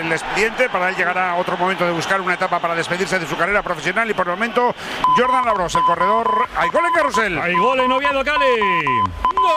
el expediente. Para él llegará otro momento de buscar una etapa para despedirse de su carrera profesional. Y por el momento, Jordan Labros, el corredor. Hay gol en Carrusel. Hay gol en Oviedo, Cali. ¡Gol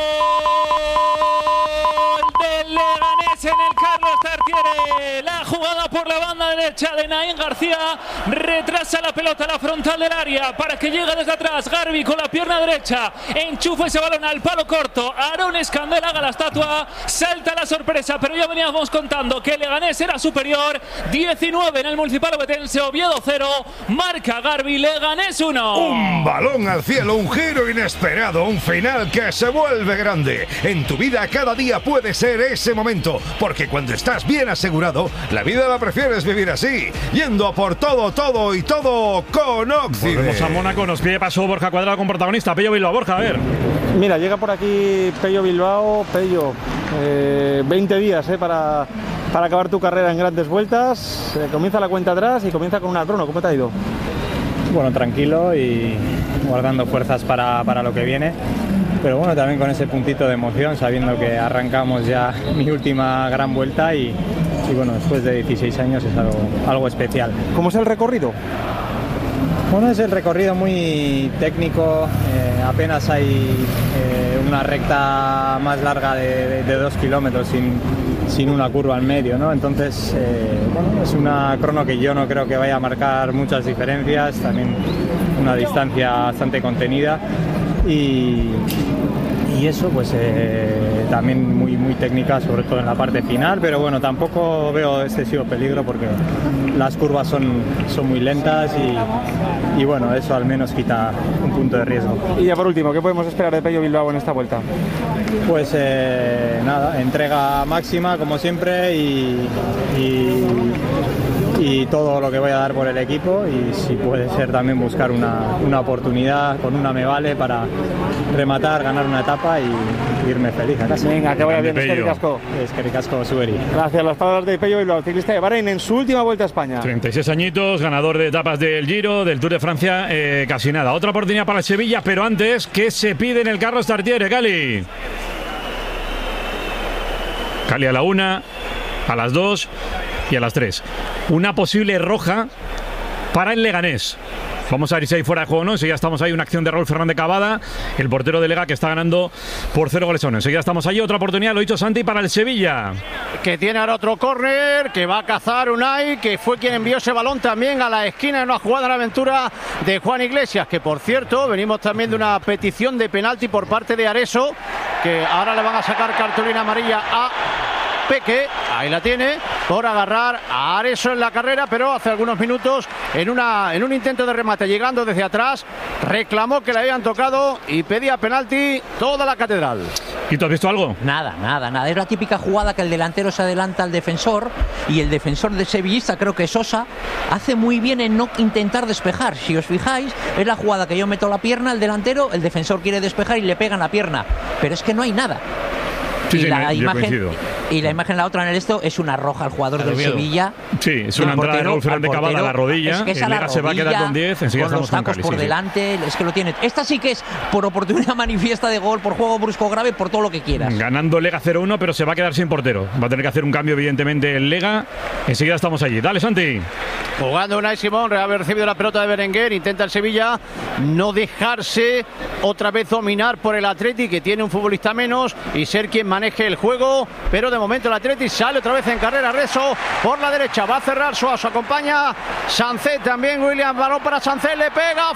del Leganés en el Carlos Tartiere! La jugada por la banda derecha de Naín García. Retrasa la pelota a la frontal del área para que llegue desde atrás Garbi con la pierna derecha. Enchufa ese balón al palo corto. Aarón Escandel haga la estatua. Salta la sorpresa, pero ya veníamos contando que Leganés era superior. 19 en el Municipal Ovetense. Oviedo 0. Marca Garbi. Leganés 1. Un balón al cielo, un giro inesperado, un final que se vuelve grande. En tu vida cada día puede ser ese momento, porque cuando estás bien asegurado, la vida la prefieres vivir así, yendo a por todo con Oxide. Volvemos a Mónaco, nos pide paso Borja Cuadrado con protagonista. Pello Bilbao, Borja, a ver. Mira, llega por aquí Pello Bilbao. Pello, 20 días para acabar tu carrera en grandes vueltas. Comienza la cuenta atrás y comienza con una crono. ¿Cómo te ha ido? Bueno, tranquilo y guardando fuerzas para lo que viene, pero bueno, también con ese puntito de emoción, sabiendo que arrancamos ya mi última gran vuelta y bueno, después de 16 años es algo especial. ¿Cómo es el recorrido? Bueno, es el recorrido muy técnico, apenas hay una recta más larga de 2 kilómetros sin una curva en medio, ¿no? Entonces, bueno, es una crono que yo no creo que vaya a marcar muchas diferencias, también una distancia bastante contenida y eso pues también muy técnica, sobre todo en la parte final, pero bueno, tampoco veo excesivo peligro porque las curvas son muy lentas y bueno, eso al menos quita un punto de riesgo. Y ya por último, ¿qué podemos esperar de Pello Bilbao en esta vuelta? Pues nada, entrega máxima como siempre y todo lo que voy a dar por el equipo y si puede ser también buscar una oportunidad, con una me vale para rematar, ganar una etapa y irme feliz a casa. Venga, que vaya bien, Eskerrik asko. Eskerrik asko, Zuberi. Gracias, las palabras de Pello Bilbao, ciclista de Bahrein en su última vuelta a España. 36 añitos, ganador de etapas del Giro, del Tour de Francia, casi nada. Otra oportunidad para el Sevilla, pero antes, ¿qué se pide en el Carlos Tartiere, Cali? Cali a la 1, a las 2 y a las 3. Una posible roja para el Leganés. Vamos a ver si hay fuera de juego o no. Enseguida estamos ahí, una acción de Raúl Fernández Cavada, el portero de Lega, que está ganando por 0 goles a 1. Enseguida estamos ahí, otra oportunidad, lo ha dicho Santi, para el Sevilla. Que tiene ahora otro córner, que va a cazar Unai, que fue quien envió ese balón también a la esquina en una jugada de la aventura de Juan Iglesias, que por cierto, venimos también de una petición de penalti por parte de Areso, que ahora le van a sacar cartulina amarilla a Peque, ahí la tiene, por agarrar a Areso en la carrera, pero hace algunos minutos en un intento de remate llegando desde atrás, reclamó que le habían tocado y pedía penalti toda la catedral. ¿Y tú has visto algo? Nada. Es la típica jugada que el delantero se adelanta al defensor y el defensor de sevillista, creo que Sosa, hace muy bien en no intentar despejar. Si os fijáis, es la jugada que yo meto la pierna al delantero, el defensor quiere despejar y le pega en la pierna, pero es que no hay nada. Sí, la imagen, la otra en el esto es una roja al jugador del Sevilla. Sí, es una entrada de Raúl Fernández Cavada a la rodilla. Es que esa la rodilla, se va a quedar con 10. Con los tacos por delante, es que lo tiene. Esta sí que es por oportunidad manifiesta de gol, por juego brusco grave, por todo lo que quieras. Ganando Lega 0-1, pero se va a quedar sin portero. Va a tener que hacer un cambio, evidentemente, el Lega. Enseguida estamos allí. Dale, Santi. Jugando Unai Simón, ha recibido la pelota de Berenguer, intenta el Sevilla no dejarse otra vez dominar por el Atleti, que tiene un futbolista menos, y ser quien maneje el juego, pero de momento el Atleti sale otra vez en carrera. Reso por la derecha, va a cerrar Suazo, acompaña Sancet también, William, balón para Sancet, le pega,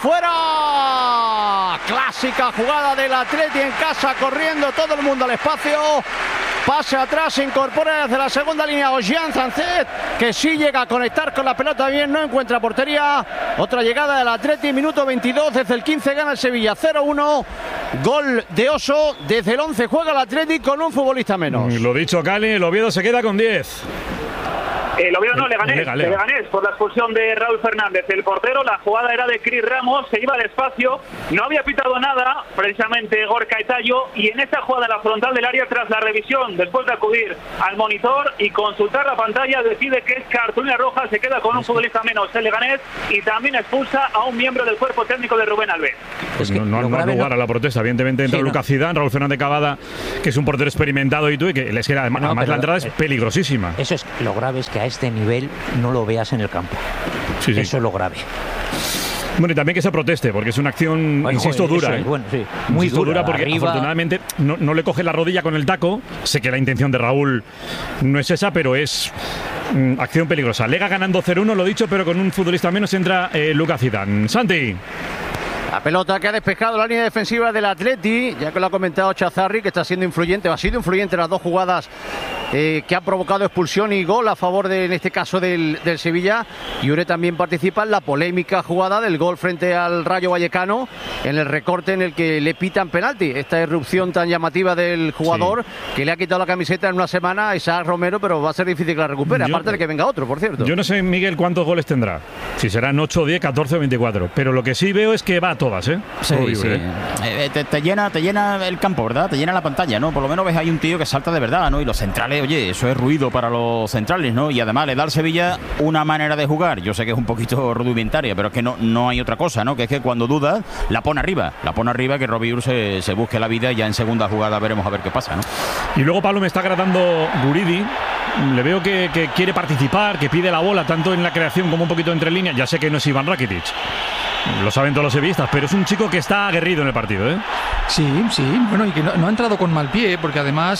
fuera. Clásica jugada del Atleti en casa, corriendo todo el mundo al espacio. Pase atrás, se incorpora desde la segunda línea Ojean Sancet, que sí llega a conectar con la pelota bien, no encuentra portería. Otra llegada del Atleti, minuto 22, desde el 15 gana el Sevilla 0-1. Gol de Oso, desde el 11 juega el Atleti con un futbolista menos. Lo dicho, Cali, el Oviedo se queda con 10. El Oviedo no, Leganés por la expulsión de Raúl Fernández, el portero. La jugada era de Cris Ramos, se iba despacio, no había pitado nada, precisamente Gorka Etayo, y en esta jugada, la frontal del área, tras la revisión, después de acudir al monitor y consultar la pantalla, decide que es cartulina roja, se queda con un futbolista menos el Leganés y también expulsa a un miembro del cuerpo técnico de Rubén Alves. Pues no ha lugar a la protesta, evidentemente entra Lucas Zidane, Raúl Fernández Cavada, que es un portero experimentado y que les queda, además la entrada es peligrosísima. Eso es lo grave, es que este nivel no lo veas en el campo. Sí. Eso es lo grave. Bueno, y también que se proteste, porque es una acción, insisto, dura. Bueno, sí, muy dura porque arriba. Afortunadamente no le coge la rodilla con el taco. Sé que la intención de Raúl no es esa, pero es acción peligrosa. Lega ganando 0-1, lo dicho, pero con un futbolista menos entra Lucas Zidane. Santi. La pelota que ha despejado la línea defensiva del Atleti, ya que lo ha comentado Chazarri, que está siendo influyente, ha sido influyente en las dos jugadas que han provocado expulsión y gol a favor en este caso del Sevilla. Yure también participa en la polémica jugada del gol frente al Rayo Vallecano, en el recorte en el que le pitan penalti. Esta irrupción tan llamativa del jugador que le ha quitado la camiseta en una semana a Isaac Romero, pero va a ser difícil que la recupere, aparte de que venga otro, por cierto. Yo no sé, Miguel, cuántos goles tendrá. Si serán 8, 10, 14 o 24. Pero lo que sí veo es que va a todas, ¿eh? Sí. Te llena el campo, ¿verdad? Te llena la pantalla, ¿no? Por lo menos ves ahí un tío que salta de verdad, ¿no? Y los centrales, oye, eso es ruido para los centrales, ¿no? Y además le da al Sevilla una manera de jugar. Yo sé que es un poquito rudimentaria, pero es que no hay otra cosa, ¿no? Que es que cuando duda, la pone arriba, que Robiur se busque la vida y ya en segunda jugada veremos a ver qué pasa, ¿no? Y luego Pablo me está agradando Guridi. Le veo que quiere participar, que pide la bola tanto en la creación como un poquito entre líneas. Ya sé que no es Iván Rakitic, lo saben todos los sevillistas, pero es un chico que está aguerrido en el partido, ¿eh? Sí, bueno, y que no ha entrado con mal pie, porque además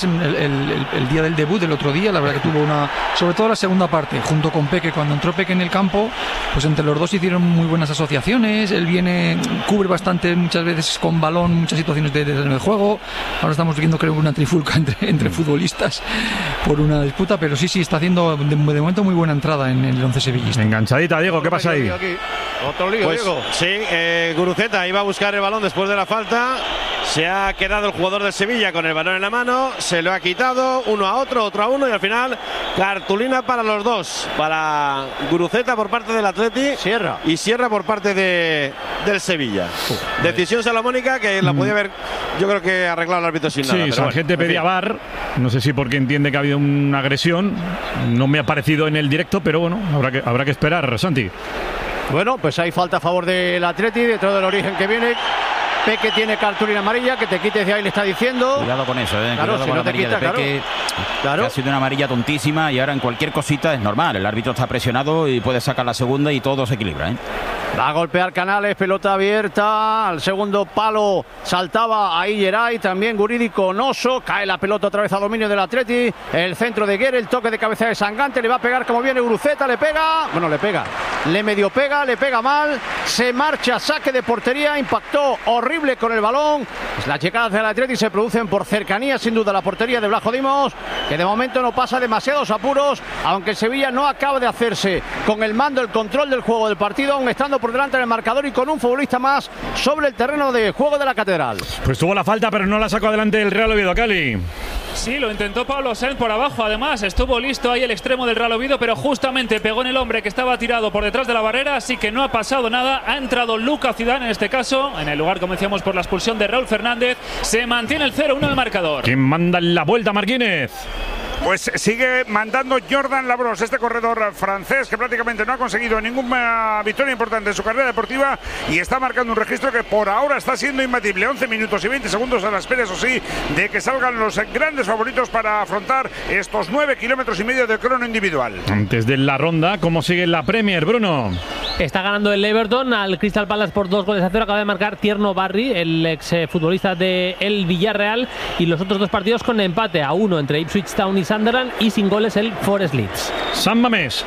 el día del debut, el otro día, la verdad que tuvo sobre todo la segunda parte, junto con Peque, cuando entró Peque en el campo, pues entre los dos hicieron muy buenas asociaciones. Él cubre bastante muchas veces con balón muchas situaciones del juego. Ahora estamos viendo, creo, una trifulca entre futbolistas por una disputa, pero sí, está haciendo de momento muy buena entrada en el 11 sevillista. Enganchadita, Diego, ¿qué pasa ahí? Otro lío, pues, Diego. Sí, Guruceta iba a buscar el balón después de la falta. Se ha quedado el jugador del Sevilla con el balón en la mano. Se lo ha quitado uno a otro, otro a uno. Y al final, cartulina para los dos. Para Guruceta por parte del Atleti. Y Sierra por parte del Sevilla. Decisión salomónica que la podía haber, yo creo que arreglado el árbitro sin nada. Sí, Sargente pedía VAR. No sé si porque entiende que ha habido una agresión. No me ha parecido en el directo, pero bueno, habrá que esperar, Santi. Bueno, pues hay falta a favor del Atleti, dentro del origen que viene. Peque tiene cartulina amarilla, que te quites de ahí, le está diciendo. Cuidado con eso, Claro, cuidado si con no la te amarilla quitas, de Peque. Claro. Que ha sido una amarilla tontísima y ahora en cualquier cosita es normal. El árbitro está presionado y puede sacar la segunda y todo se equilibra, ¿eh? Va a golpear Canales, pelota abierta. Al segundo palo saltaba ahí Geray, también Guridi con Oso. Cae la pelota otra vez a dominio del Atleti. El centro de Guerre, el toque de cabeza de Sangante. Le va a pegar como viene Guruceta, le pega. Bueno, le pega. Le medio pega, le pega mal. Se marcha, saque de portería. Impactó horrible con el balón. Las llegadas del Atleti se producen por cercanía, sin duda, la portería de Blajo Dimos, que de momento no pasa demasiados apuros, aunque el Sevilla no acaba de hacerse con el mando, el control del juego del partido, aún estando por delante del marcador y con un futbolista más sobre el terreno de juego de la Catedral. Pues tuvo la falta, pero no la sacó adelante el Real Oviedo, Cali. Sí, lo intentó Pablo Sáenz por abajo, además estuvo listo ahí el extremo del Real Oviedo, pero justamente pegó en el hombre que estaba tirado por detrás de la barrera, así que no ha pasado nada. Ha entrado Lucas Zidane en este caso, en el lugar, como decíamos, por la expulsión de Raúl Fernández. Se mantiene el 0-1 en el marcador. ¿Quién manda en la vuelta, Marquínez? Pues sigue mandando Jordan Labros, este corredor francés que prácticamente no ha conseguido ninguna victoria importante en su carrera deportiva y está marcando un registro que por ahora está siendo imbatible. 11 minutos y 20 segundos a la espera, eso sí, de que salgan los grandes favoritos para afrontar estos 9 kilómetros y medio de crono individual. Antes de la ronda, ¿cómo sigue la Premier, Bruno? Está ganando el Everton al Crystal Palace por 2-0. Acaba de marcar Tierno Barry, el ex futbolista del Villarreal, y los otros dos partidos con empate a 1 entre Ipswich Town y Sunderland, y sin goles el Forest Leeds. San Mamés.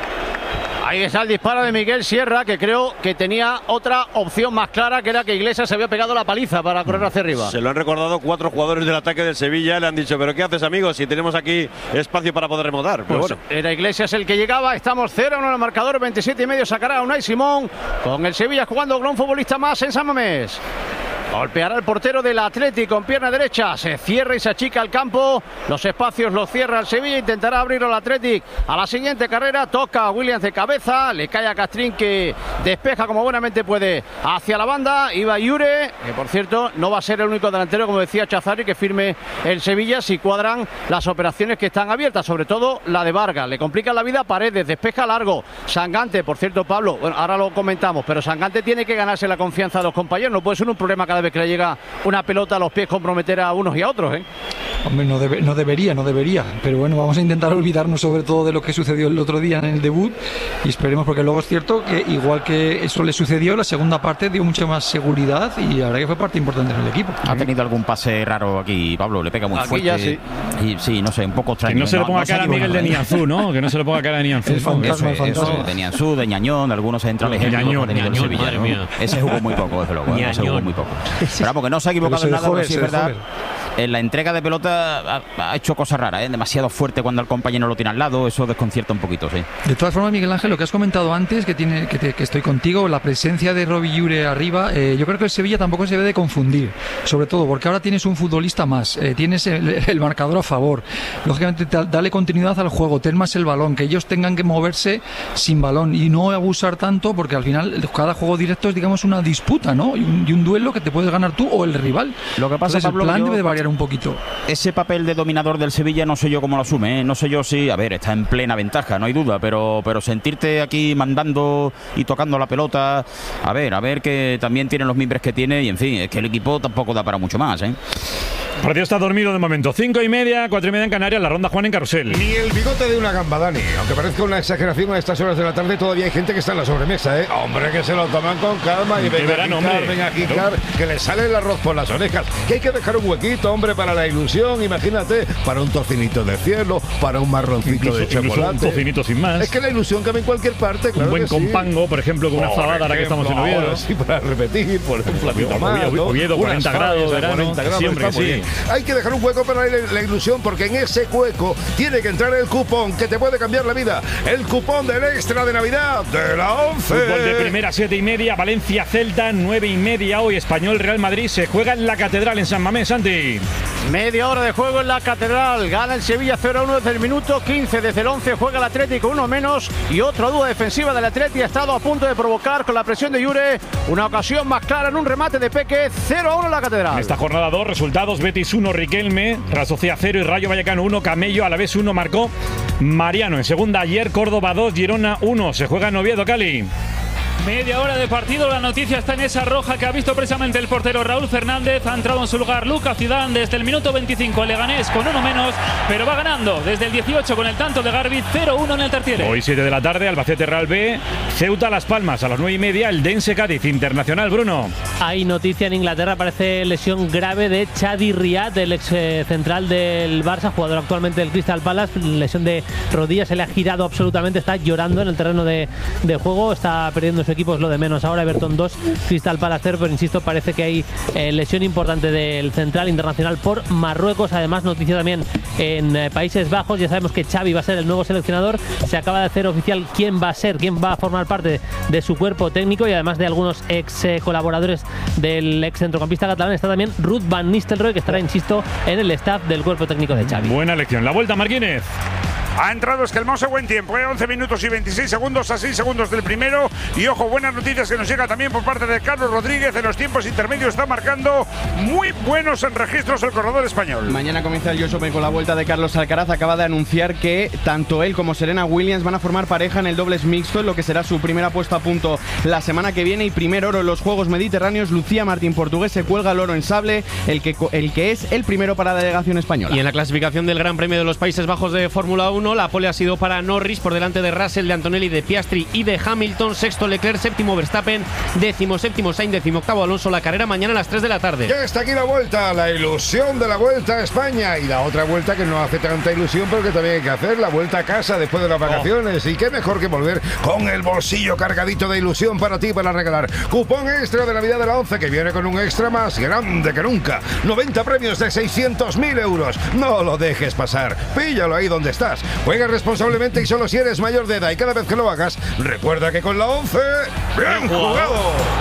Ahí está el disparo de Miguel Sierra, que creo que tenía otra opción más clara, que era que Iglesias se había pegado la paliza para correr hacia arriba. Se lo han recordado 4 jugadores del ataque del Sevilla. Le han dicho, ¿pero qué haces, amigo? Si tenemos aquí espacio para poder remontar. Pero pues bueno, era Iglesias el que llegaba. Estamos 0-1 en el marcador, 27 y medio sacará Unai Simón, con el Sevilla jugando con un futbolista más en San Mamés. Golpeará el portero del Atlético con pierna derecha. Se cierra y se achica el campo. Los espacios los cierra el Sevilla. Intentará abrir al Atlético a la siguiente carrera. Toca a Williams de cabeza. Le cae a Castrín, que despeja como buenamente puede hacia la banda. Iba Yure, que por cierto no va a ser el único delantero, como decía Chazarri, que firme el Sevilla si cuadran las operaciones que están abiertas. Sobre todo la de Vargas. Le complica la vida a Paredes. Despeja largo. Sangante, por cierto, Pablo, bueno, ahora lo comentamos, pero Sangante tiene que ganarse la confianza de los compañeros. No puede ser un problema cada vez que le llega una pelota a los pies comprometer a unos y a otros, ¿eh? Hombre, no debería, pero bueno, vamos a intentar olvidarnos sobre todo de lo que sucedió el otro día en el debut y esperemos, porque luego es cierto que igual que eso le sucedió, la segunda parte dio mucha más seguridad y la verdad que fue parte importante en el equipo. Ha tenido algún pase raro aquí, Pablo, le pega muy aquí fuerte. Ya sí. Y sí, no sé, un poco extraño. Que no se le ponga cara a Miguel de Nianzú, ¿no? Que no se le ponga cara de Nianzú. El fantasma. De Nianzú, de Ñañón, de algunos centrales. Ñañón, Sevilla, ¿no? Ese jugó muy poco, desde luego. Ese jugó muy poco. Pero vamos, que no se ha equivocado en nada, pero sí es verdad. En la entrega de pelota ha hecho cosas raras, demasiado fuerte cuando el compañero lo tiene al lado, eso desconcierta un poquito, sí. De todas formas, Miguel Ángel, lo que has comentado antes, que estoy contigo, la presencia de Robbie Llure arriba, yo creo que el Sevilla tampoco se debe de confundir, sobre todo porque ahora tienes un futbolista más, tienes el marcador a favor, lógicamente dale continuidad al juego, ten más el balón, que ellos tengan que moverse sin balón y no abusar tanto, porque al final cada juego directo es, digamos, una disputa, ¿no? Y un duelo que te puedes ganar tú o el rival. Lo que pasa, entonces, Pablo, el plan debe de variar un poquito. Ese papel de dominador del Sevilla no sé yo cómo lo asume, no sé yo si, a ver, está en plena ventaja, no hay duda, pero sentirte aquí mandando y tocando la pelota, a ver que también tienen los mimbres que tiene y en fin, es que el equipo tampoco da para mucho más, ¿eh? El partido está dormido de momento. 5:30, 4:30 en Canarias, la ronda Juan en Carrusel. Ni el bigote de una gamba, Dani. Aunque parezca una exageración a estas horas de la tarde, todavía hay gente que está en la sobremesa, ¿eh? Hombre, que se lo toman con calma y venga a quitar, que le sale el arroz por las orejas. Que hay que dejar un huequito, hombre, para la ilusión, imagínate, para un tocinito de cielo, para un marroncito de chocolate. Un tocinito sin más. Es que la ilusión cabe en cualquier parte, claro. Un buen compango, por ejemplo, con una fabada, ahora que estamos en Oviedo. Sí, para repetir, por un platito más. Oviedo, 40 grados, verano. Siempre sí. Hay que dejar un hueco para la ilusión, porque en ese hueco tiene que entrar el cupón que te puede cambiar la vida. El cupón del extra de Navidad de la 11. Fútbol de primera, 7:30, Valencia Celta, 9:30 hoy, Español Real Madrid, se juega en la Catedral en San Mamés, Santi. Media hora de juego en la Catedral, gana el Sevilla 0-1 desde el minuto 15, desde el 11 juega el Atlético, uno menos, y otra duda defensiva del Atlético ha estado a punto de provocar con la presión de Llure una ocasión más clara en un remate de Peque. 0-1 en la Catedral. En esta jornada 2, resultados: Betis 1, Riquelme, Real Sociedad 0 y Rayo Vallecano 1, Camello, Alavés 1, marcó Mariano. En segunda ayer, Córdoba 2, Girona 1, se juega en Oviedo, Cali. Media hora de partido, la noticia está en esa roja que ha visto precisamente el portero Raúl Fernández. Ha entrado en su lugar Lucas Zidane desde el minuto 25, el Leganés con uno menos, pero va ganando desde el 18 con el tanto de Garbi, 0-1 en el Tartiere. Hoy 7 de la tarde, Albacete Real B, Ceuta Las Palmas, a las 9:30, el Dense Cádiz, Internacional, Bruno. Hay noticia en Inglaterra, parece lesión grave de Chadi Riad, el ex central del Barça, jugador actualmente del Crystal Palace, lesión de rodilla, se le ha girado absolutamente, está llorando en el terreno de juego, está perdiendo su equipo, es lo de menos. Ahora Everton 2, Crystal Palace 0, pero insisto, parece que hay lesión importante del central internacional por Marruecos. Además, noticia también en Países Bajos, ya sabemos que Xavi va a ser el nuevo seleccionador, se acaba de hacer oficial quién va a formar parte de su cuerpo técnico, y además de algunos ex colaboradores del ex centrocampista catalán, está también Ruud van Nistelrooy, que estará, insisto, en el staff del cuerpo técnico de Xavi. Buena elección. La vuelta, Marquínez. Ha entrado Esquelmoso, buen tiempo, 11 minutos y 26 segundos a 6 segundos del primero. Y ojo, buenas noticias que nos llega también por parte de Carlos Rodríguez. En los tiempos intermedios está marcando muy buenos registros el corredor español. Mañana comienza el US Open con la vuelta de Carlos Alcaraz. Acaba de anunciar que tanto él como Serena Williams van a formar pareja en el dobles mixto, en lo que será su primera puesta a punto la semana que viene. Y primer oro en los Juegos Mediterráneos. Lucía Martín, portugués, se cuelga el oro en sable, el que es el primero para la delegación española. Y en la clasificación del Gran Premio de los Países Bajos de Fórmula 1, la pole ha sido para Norris por delante de Russell, de Antonelli, de Piastri y de Hamilton. Sexto Leclerc, séptimo Verstappen, 17º Sainz, 18º Alonso. La carrera mañana a las 3 de la tarde. Ya está aquí la vuelta, la ilusión de la vuelta a España, y la otra vuelta que no hace tanta ilusión, pero que también hay que hacer, la vuelta a casa después de las vacaciones. Y qué mejor que volver con el bolsillo cargadito de ilusión para ti, para regalar. Cupón extra de Navidad de la 11, que viene con un extra más grande que nunca. 90 premios de 600.000 euros. No lo dejes pasar. Píllalo ahí donde estás. Juega responsablemente y solo si eres mayor de edad. Y cada vez que lo hagas, recuerda que con la 11, ¡bien jugado!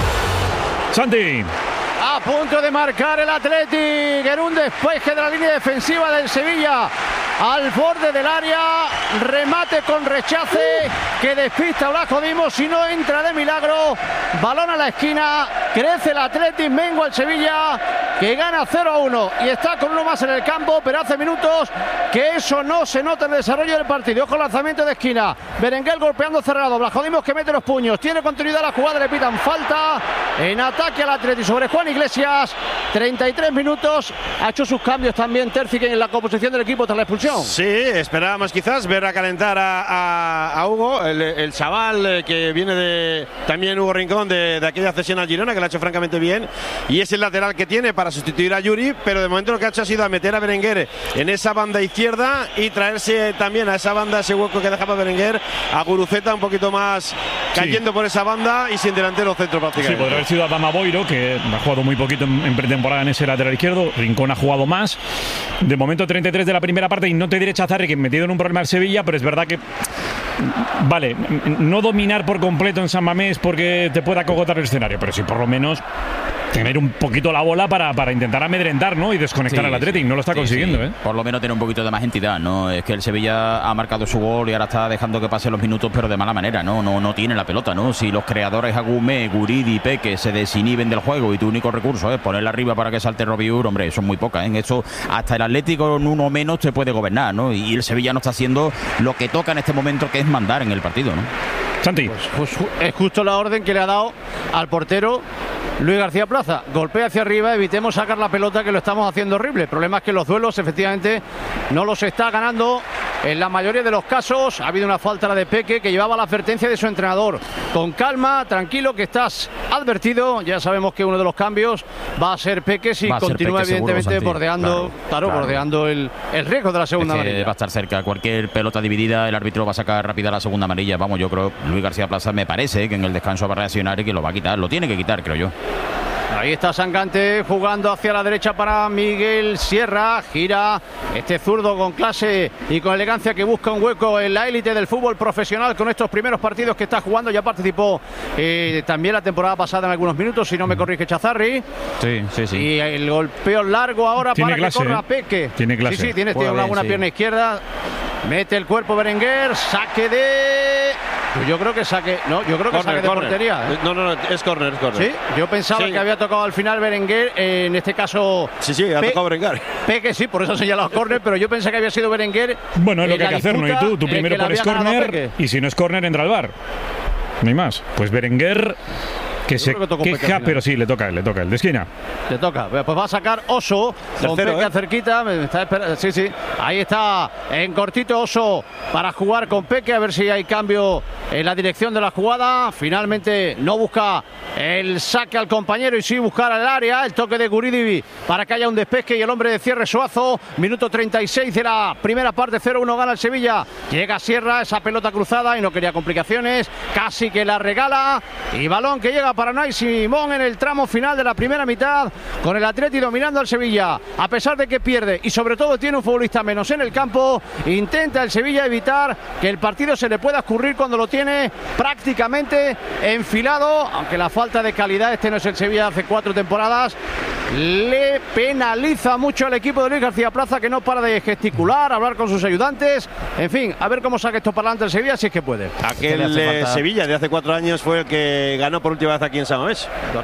Santi. A punto de marcar el Athletic en un despeje de la línea defensiva del Sevilla. Al borde del área, remate con rechace que despista a Blasco Dimos y no entra de milagro. Balón a la esquina, crece el Athletic, mengua el Sevilla, que gana 0-1 y está con uno más en el campo, pero hace minutos que eso no se nota en el desarrollo del partido. Ojo, lanzamiento de esquina, Berenguer golpeando cerrado, Blajodimos que mete los puños, tiene continuidad la jugada, le pitan falta en ataque al Atleti sobre Juan Iglesias. 33 minutos, ha hecho sus cambios también Terzic en la composición del equipo tras la expulsión. Sí, esperábamos quizás ver a calentar a Hugo, el chaval que viene de también Hugo Rincón de aquella cesión al Girona, que lo ha hecho francamente bien, y es el lateral que tiene para sustituir a Yuri, pero de momento lo que ha hecho ha sido a meter a Berenguer en esa banda izquierda y traerse también a esa banda, ese hueco que dejaba Berenguer, a Guruceta un poquito más cayendo por esa banda y sin delantero centro prácticamente. Sí, podría haber sido Adama Boiro, que ha jugado muy poquito en pretemporada en ese lateral izquierdo. Rincón ha jugado más. De momento 33 de la primera parte y no te diré Chazarri, que metido en un problema al Sevilla, pero es verdad que vale, no dominar por completo en San Mamés porque te pueda acogotar el escenario, pero sí por lo menos tener un poquito la bola para intentar amedrentar, ¿no? Y desconectar al Athletic. No lo está consiguiendo, ¿eh? Por lo menos tiene un poquito de más entidad, ¿no? Es que el Sevilla ha marcado su gol y ahora está dejando que pasen los minutos, pero de mala manera, ¿no? No tiene la pelota, ¿no? Si los creadores Agumé, Guridi, Peque se desinhiben del juego y tu único recurso es ponerla arriba para que salte Robiur, hombre, son muy pocas, ¿eh? Eso hasta el Atlético en uno menos te puede gobernar, ¿no? Y el Sevilla no está haciendo lo que toca en este momento, que es mandar en el partido, ¿no? Santi. Pues es justo la orden que le ha dado al portero Luis García Plaza. Golpea hacia arriba, evitemos sacar la pelota, que lo estamos haciendo horrible. El problema es que los duelos efectivamente no los está ganando en la mayoría de los casos. Ha habido una falta, la de Peque, que llevaba la advertencia de su entrenador. Con calma, tranquilo, que estás advertido. Ya sabemos que uno de los cambios va a ser Peque si continúa Peque, evidentemente seguro, bordeando, claro, bordeando el riesgo de la segunda amarilla. Va a estar cerca. Cualquier pelota dividida, el árbitro va a sacar rápida la segunda amarilla. Vamos, yo creo, Luis García Plaza me parece que en el descanso va a reaccionar y que lo va a quitar. Lo tiene que quitar, creo yo. Ahí está Sangante jugando hacia la derecha para Miguel Sierra. Gira este zurdo con clase y con elegancia, que busca un hueco en la élite del fútbol profesional con estos primeros partidos que está jugando. Ya participó también la temporada pasada en algunos minutos, si no me corrige Chazarri. Sí. Y el golpeo largo ahora para clase, que corra Peque. Tiene clase. Sí, tiene una buena pierna izquierda. Mete el cuerpo Berenguer, saque de... Yo creo que saque... No, yo creo que saque de portería. No, es córner, Sí, yo pensaba que había tocado al final Berenguer, en este caso... Sí, ha tocado Berenguer. Peque, sí, por eso ha señalado córner, pero yo pensé que había sido Berenguer. Bueno, es lo que hay que hacer, ¿no? Y tú primero pones córner, y si no es córner, entra al VAR. No hay más. Pues Berenguer... que se queja, pero sí, le toca él, de esquina. Le toca, pues va a sacar Oso, con Peque cerquita, me está esperando, sí, ahí está, en cortito Oso para jugar con Peque, a ver si hay cambio en la dirección de la jugada. Finalmente no busca el saque al compañero y sí buscar al área, el toque de Guridi para que haya un despeje y el hombre de cierre Suazo. Minuto 36 de la primera parte, 0-1 gana el Sevilla. Llega Sierra, esa pelota cruzada y no quería complicaciones, casi que la regala, y balón que llega para Unai Simón en el tramo final de la primera mitad, con el Atleti dominando al Sevilla, a pesar de que pierde y sobre todo tiene un futbolista menos en el campo. Intenta el Sevilla evitar que el partido se le pueda escurrir cuando lo tiene prácticamente enfilado, aunque la falta de calidad, este no es el Sevilla hace 4 temporadas, le penaliza mucho al equipo de Luis García Plaza, que no para de gesticular, hablar con sus ayudantes, en fin, a ver cómo saca esto para adelante el Sevilla, si es que puede. Aquel Sevilla de hace 4 años fue el que ganó por última vez aquí en San Mamés.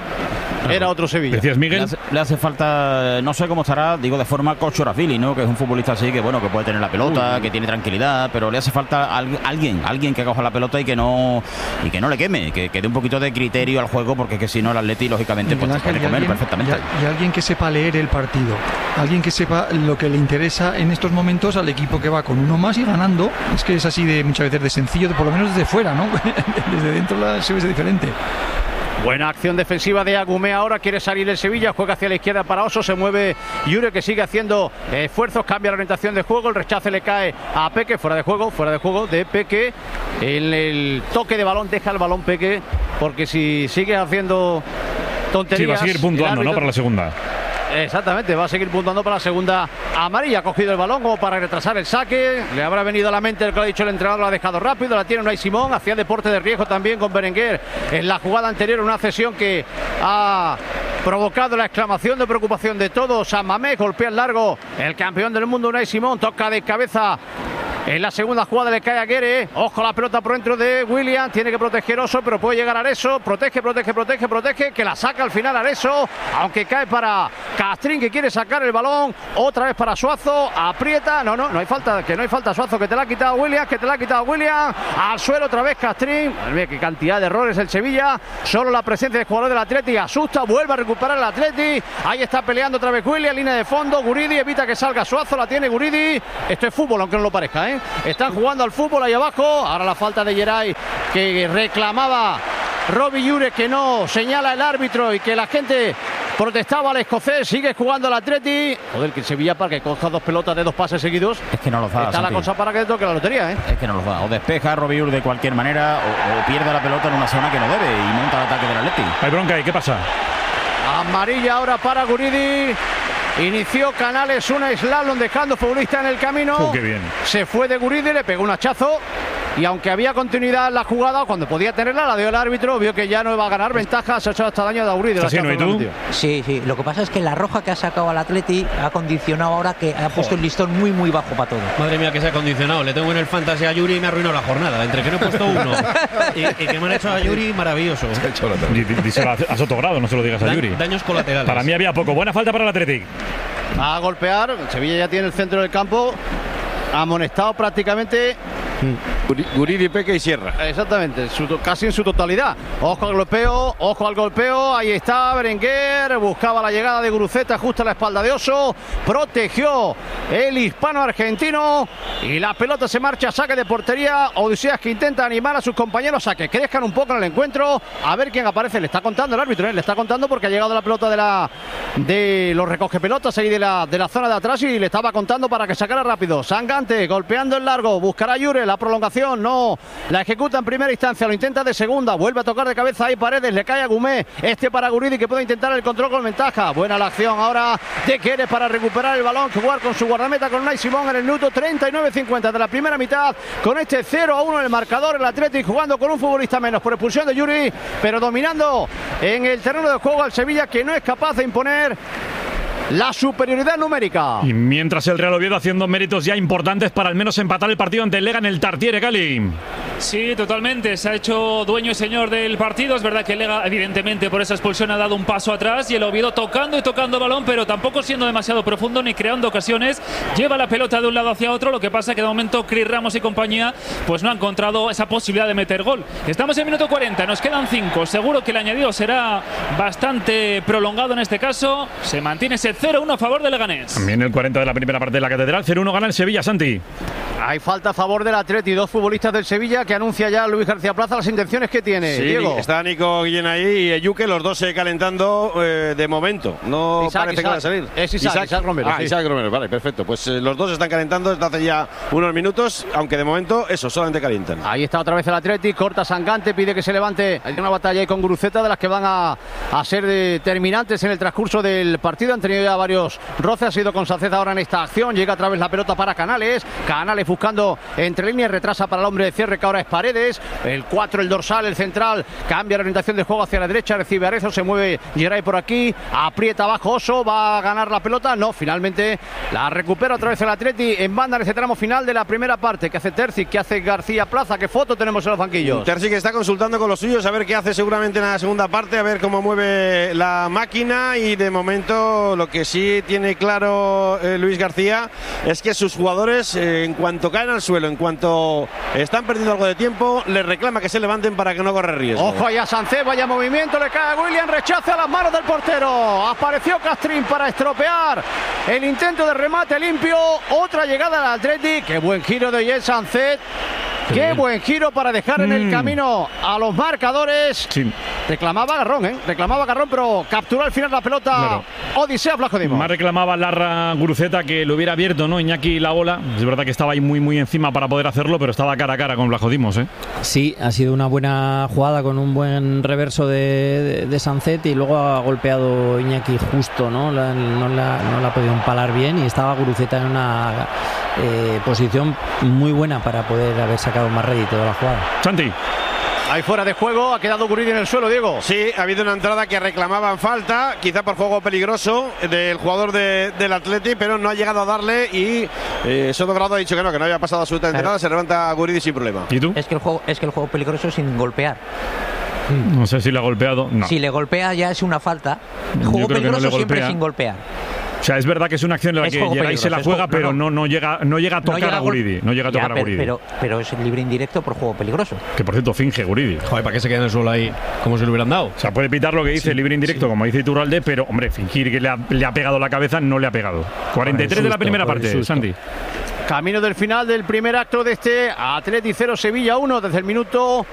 Era otro Sevilla. ¿Decías, Miguel? Le hace falta, no sé cómo estará, digo de forma Kochorafili, ¿no? Que es un futbolista así que bueno, que puede tener la pelota, que tiene tranquilidad, pero le hace falta alguien que coja la pelota y que no le queme, que dé un poquito de criterio al juego, porque que si no el Atleti lógicamente pues se puede comer perfectamente. Y alguien que sepa leer el partido, alguien que sepa lo que le interesa en estos momentos al equipo que va con uno más y ganando. Es que es así de muchas veces de sencillo, por lo menos desde fuera, ¿no? Desde dentro se ve diferente. Buena acción defensiva de Agumé, ahora quiere salir el Sevilla, juega hacia la izquierda para Oso, se mueve Yure, que sigue haciendo esfuerzos, cambia la orientación de juego, el rechace le cae a Peque, fuera de juego de Peque, el toque de balón, deja el balón Peque, porque si sigue haciendo tonterías... Sí, va a seguir puntuando, ¿no? Para la segunda. Exactamente, va a seguir puntuando para la segunda amarilla. Ha cogido el balón como para retrasar el saque. Le habrá venido a la mente lo que ha dicho el entrenador, lo ha dejado rápido. La tiene Unai Simón, hacía deporte de riesgo también con Berenguer en la jugada anterior, una cesión que ha provocado la exclamación de preocupación de todos. San Mamés golpea el largo, el campeón del mundo Unai Simón, toca de cabeza En la segunda jugada le cae a Guerre. Ojo a la pelota por dentro de William. Tiene que proteger Oso, pero puede llegar Areso. Protege. Que la saca al final Areso. Aunque cae para Castrín, que quiere sacar el balón. Otra vez para Suazo. Aprieta. No hay falta. Que no hay falta, Suazo. Que te la ha quitado William. Al suelo otra vez Castrín. Madre mía, qué cantidad de errores el Sevilla. Solo la presencia del jugador del Atleti asusta. Vuelve a recuperar el Atleti. Ahí está peleando otra vez William. Línea de fondo. Guridi evita que salga Suazo. La tiene Guridi. Esto es fútbol, aunque no lo parezca, ¿eh? Están jugando al fútbol ahí abajo. Ahora la falta de Geray, que reclamaba Robbie Jure, que no señala el árbitro y que la gente protestaba al escocés. Sigue jugando el Atleti. Joder, que el Sevilla, para que coja 2 pelotas de 2 pases seguidos. Es que no los da. Está la cosa para que le toque la lotería, ¿eh? Es que no los da. O despeja a Robbie Jure de cualquier manera o pierde la pelota en una zona que no debe y monta el ataque del Atleti. Hay bronca ahí, ¿qué pasa? Amarilla ahora para Guridi. Inició Canales un slalom dejando futbolista en el camino. Qué bien. Se fue de Guridi, le pegó un hachazo. Y aunque había continuidad en la jugada, cuando podía tenerla, la dio el árbitro, vio que ya no iba a ganar ventaja, se ha hecho hasta daño a Guridi. ¿Y tú? Sí, lo que pasa es que la roja que ha sacado al Atleti ha condicionado ahora, que ha puesto el listón muy, muy bajo para todo. Madre mía, que se ha condicionado. Le tengo en el fantasy a Yuri y me ha arruinado la jornada. Entre que no he puesto uno y que me han hecho a Yuri, maravilloso. Díselo a Sotogrado, no se lo digas a Yuri. Daños colaterales. Para mí había poco. Buena falta para el Athletic. Va a golpear. Sevilla ya tiene el centro del campo amonestado prácticamente. Guridi, Peque y Sierra. Exactamente, casi en su totalidad. Ojo al golpeo, ahí está Berenguer, buscaba la llegada de Guruceta justo a la espalda de Oso, protegió el hispano argentino y la pelota se marcha a saque de portería. Odiseas, que intenta animar a sus compañeros a que crezcan un poco en el encuentro, a ver quién aparece. Le está contando el árbitro, le está contando porque ha llegado la pelota de los recoge pelotas ahí de la zona de atrás y le estaba contando para que sacara rápido. Sangante golpeando el largo, buscará a Jure, la prolongación no la ejecuta en primera instancia, lo intenta de segunda, vuelve a tocar de cabeza ahí Paredes, le cae a Gumé, para Guridi, que puede intentar el control con ventaja. Buena la acción ahora de Guerre para recuperar el balón, jugar con su guardameta, con Unai Simón, en el minuto 39-50 de la primera mitad, con este 0-1 en el marcador. El Athletic jugando con un futbolista menos por expulsión de Yuri, pero dominando en el terreno de juego al Sevilla, que no es capaz de imponer la superioridad numérica. Y mientras el Real Oviedo haciendo méritos ya importantes para al menos empatar el partido ante el Lega en el Tartiere, Cali. Sí, totalmente. Se ha hecho dueño y señor del partido. Es verdad que el Lega, evidentemente, por esa expulsión ha dado un paso atrás, y el Oviedo tocando balón, pero tampoco siendo demasiado profundo ni creando ocasiones. Lleva la pelota de un lado hacia otro. Lo que pasa que de momento Chris Ramos y compañía pues no han encontrado esa posibilidad de meter gol. Estamos en minuto 40, nos quedan 5. Seguro que el añadido será bastante prolongado en este caso. Se mantiene ese 0-1 a favor del Leganés. También el 40 de la primera parte de la Catedral. 0-1 gana el Sevilla, Santi. Hay falta a favor del Atleti. 2 futbolistas del Sevilla, que anuncia ya Luis García Plaza las intenciones que tiene. Sí, Diego. Está Nico Guillén ahí y Eyuke, los dos calentando de momento. No parece que van a salir. Es Isaac Romero. Sí. Isaac Romero, vale, perfecto. Pues los dos están calentando desde hace ya unos minutos, aunque de momento eso, solamente calientan. Ahí está otra vez el Atleti, corta Sangante, pide que se levante. Hay una batalla ahí con Guruceta de las que van a ser determinantes en el transcurso del partido. Han tenido ya varios roces, ha sido con Sánchez ahora en esta acción. Llega a través la pelota para Canales buscando entre líneas, retrasa para el hombre de cierre, que ahora es Paredes. El 4, el dorsal, el central, cambia la orientación de juego hacia la derecha, recibe Arezo, se mueve Geray por aquí, aprieta abajo Oso, va a ganar la pelota, no, finalmente la recupera otra vez el Atleti en banda en ese tramo final de la primera parte. Que hace Terzic, que hace García Plaza, qué foto tenemos en los banquillos. Terzic está consultando con los suyos a ver qué hace seguramente en la segunda parte, a ver cómo mueve la máquina, y de momento lo que sí tiene claro Luis García es que sus jugadores, en cuanto caen al suelo, en cuanto están perdiendo algo de tiempo, les reclama que se levanten para que no corra riesgo. Ojo allá Sánchez, vaya movimiento, le cae a William, rechaza a las manos del portero. Apareció Castrín para estropear el intento de remate limpio. Otra llegada al Atleti. Qué buen giro de Jens Sánchez. Qué buen giro para dejar en el camino a los marcadores. Sí. Reclamaba Garrón, pero capturó al final la pelota. Claro. Odisea Vlachodimos. Más reclamaba Larra Guruceta que lo hubiera abierto, ¿no? Iñaki la bola. Es verdad que estaba ahí muy encima para poder hacerlo, pero estaba cara a cara con Vlachodimos, ¿eh? Sí, ha sido una buena jugada con un buen reverso de Sánchez, y luego ha golpeado Iñaki justo, ¿no? No la ha podido empalar bien, y estaba Guruceta en una posición muy buena para poder haber sacado más rédito de la jugada. Santi. Hay fuera de juego, ha quedado Guridi en el suelo, Diego. Sí, ha habido una entrada que reclamaban falta, quizá por juego peligroso del jugador del Atleti, pero no ha llegado a darle y Soto Grado ha dicho que no había pasado absolutamente nada, se levanta Guridi sin problema. ¿Y tú? Es que el juego peligroso sin golpear. No sé si le ha golpeado. No. Si le golpea ya es una falta. El juego peligroso siempre sin golpear. O sea, es verdad que es una acción en la que llega y se la juega, pero no llega a tocar a Guridi. No llega a tocar a Guridi. Pero es libre indirecto por juego peligroso. Que por cierto finge Guridi. Joder, ¿para qué se queda en el suelo ahí? Como si le hubieran dado. O sea, puede pitar lo que dice libre indirecto, como dice Iturralde, pero hombre, fingir que le ha pegado la cabeza, no le ha pegado. 43 de la primera parte, Santi. Camino del final del primer acto de este Atleti 0 Sevilla 1 desde el minuto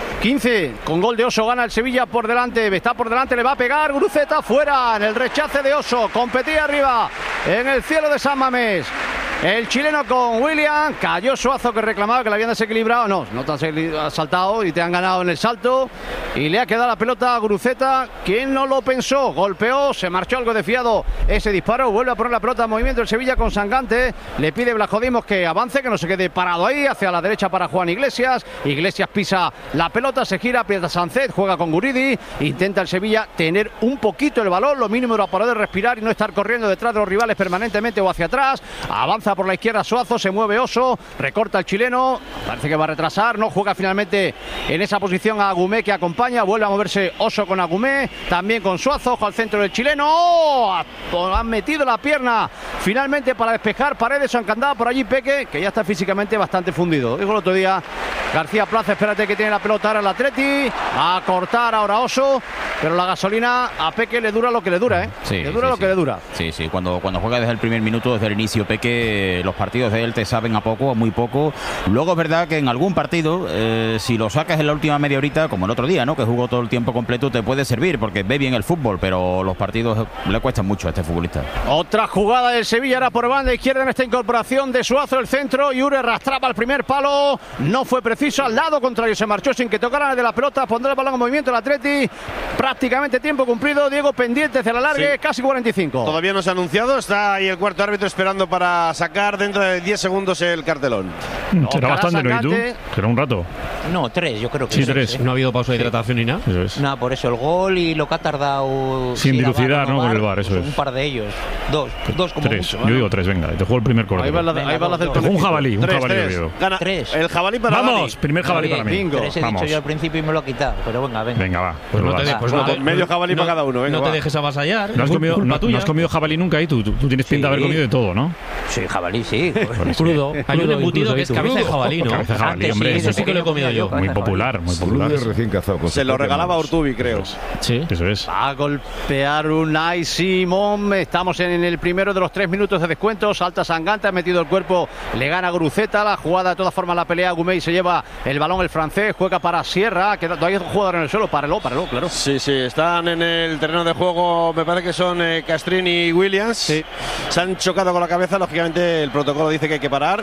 15. Con gol de Oso gana el Sevilla por delante. Está por delante, le va a pegar Guruceta fuera en el rechace de Oso. Competía arriba en el cielo de San Mamés. El chileno con William. Cayó Suazo, que reclamaba que le habían desequilibrado. No te has saltado y te han ganado en el salto. Y le ha quedado la pelota a Guruceta. ¿Quién no lo pensó? Golpeó, se marchó algo desfiado ese disparo. Vuelve a poner la pelota en movimiento el Sevilla con Sangante. Le pide Blajodimos que avance, que no se quede parado ahí. Hacia la derecha para Juan Iglesias. Iglesias pisa la pelota, se gira, aprieta Sancet, juega con Guridi. Intenta el Sevilla tener un poquito el balón, lo mínimo para poder respirar y no estar corriendo detrás de los rivales permanentemente o hacia atrás. Avanza por la izquierda Suazo, se mueve Oso, recorta el chileno, parece que va a retrasar, no juega finalmente en esa posición a Agumé, que acompaña, vuelve a moverse Oso con Agumé, también con Suazo, ojo al centro del chileno. ¡Oh! Han metido la pierna finalmente para despejar Paredes, o encandada por allí Peque, que ya está físicamente bastante fundido. Dijo el otro día García Plaza, espérate que tiene la pelota ahora el Atleti, a cortar ahora Oso, pero la gasolina a Peque le dura lo que le dura, ¿eh? Sí, le dura lo que le dura. Sí, cuando juega desde el primer minuto, desde el inicio, Peque, los partidos de él te saben a poco, a muy poco. Luego es verdad que en algún partido, si lo sacas en la última media horita, como el otro día, ¿no?, que jugó todo el tiempo completo, te puede servir, porque ve bien el fútbol, pero los partidos le cuestan mucho a este futbolista. Otra jugada del Sevilla, era por banda izquierda en esta incorporación de Suazo, el centro, y Ure arrastraba el primer palo, no fue preciso, al lado contrario se marchó sin que tocara de la pelota, pondrá el balón en movimiento el Atleti, prácticamente tiempo cumplido, Diego, pendiente hacia la largue, sí. Casi 45. Todavía no se ha anunciado, está ahí el cuarto árbitro esperando para sacar dentro de 10 segundos el cartelón. Será bastante, ¿no? ¿Y tú? Será un rato. No, 3, yo creo que sí. 3. No ha habido pausa de hidratación ni nada. Eso es. Nada, por eso el gol y lo que ha tardado. Sin dilucidar, ¿no? Con el VAR, eso pues es. Un par de ellos. Dos como 3. mucho. Yo digo 3, venga. Te juego el primer corte. Ahí va la del un jabalí. Un jabalí. Gana 3. El jabalí para Vamos, primer jabalí para mí. 3 he dicho yo al principio y me lo ha quitado. Pero venga, venga. Venga, va. Pues medio jabalí para cada uno. Venga, no te dejes avasallar. ¿No has comido jabalí nunca ahí? Tú tienes pinta de haber comido de todo, ¿no? Sí, jabalí, sí. Crudo. Hay un embutido que es cabeza de jabalí, ¿no? Cabeza de jabalí, hombre. Eso sí que lo he comido yo. Muy popular, muy popular. Recién cazado. Se lo regalaba a Urtubi, creo. Sí. Eso es. Va a golpear Unai Simón. Estamos en el primero de los 3 minutos de descuento. Salta Sangante, ha metido el cuerpo, le gana Guruceta. La jugada, de todas formas, la pelea. Gumey se lleva el balón, el francés, juega para Sierra. Hay un jugador en el suelo, párelo, claro. Sí, están en el terreno de juego, me parece que son Castrín y Williams. Sí. Se han chocado con la cabeza, lógicamente el protocolo dice que hay que parar.